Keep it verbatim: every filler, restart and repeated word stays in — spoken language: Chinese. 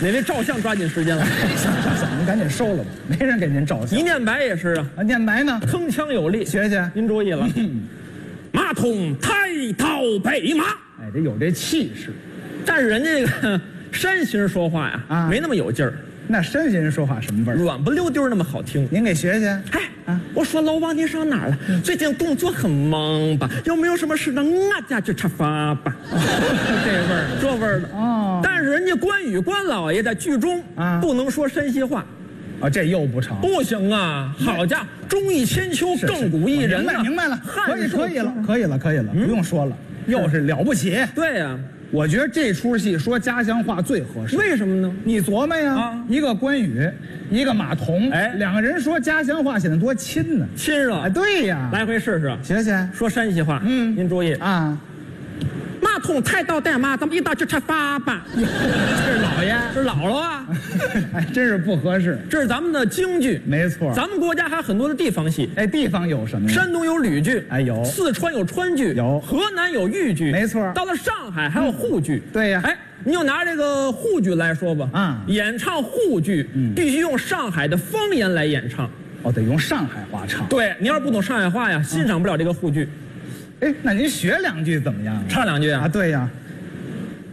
得为照相抓紧时间了。 行行行，您赶紧收了吧，没人给您照相。 一念白也是啊， 啊，念白呢， 铿锵有力。 学学。 您注意了，马桶抬刀备马。 哎，得有这气势。 但是人家这个山西人说话呀， 啊没那么有劲儿， 那山西人说话什么味儿？ 软不溜丢那么好听。 您给学学。 哎， 啊我说老王，你上哪儿了？最近工作很忙吧？有没有什么事呢？俺家去吃饭吧。 这味儿这味儿的哦但是人家关羽关老爷在剧中啊不能说山西话， 啊，这又不成。 不行啊！好家伙，忠义千秋， 是亘古一人明白呐明白了，可以汉寿可以了，可以了，可以了，不用说了，又是了不起。 对呀， 我觉得这出戏说家乡话最合适。 为什么呢？ 你琢磨呀， 啊一个关羽，一个马童， 哎两个人说家乡话显得多亲呢。 亲热哎，，对呀， 来回试试。 学学说山西话， 嗯您注意， 啊。 马桶抬刀带马，咱们一道去吃饭吧。 这是老爷， 是姥姥啊， 哎，真是不合适。 这是咱们的京剧。 没错， 咱们国家还有很多的地方戏， 哎，地方有什么呀？ 山东有吕剧， 哎有四川有川剧， 有河南有豫剧， 没错到了上海还有沪剧。 对呀哎，你就拿这个沪剧来说吧， 啊演唱沪剧嗯必须用上海的方言来演唱。 哦，得用上海话唱。 对，你要是不懂上海话呀，欣赏不了这个沪剧。 哎，那您学两句怎么样啊？ 唱两句啊啊，对呀。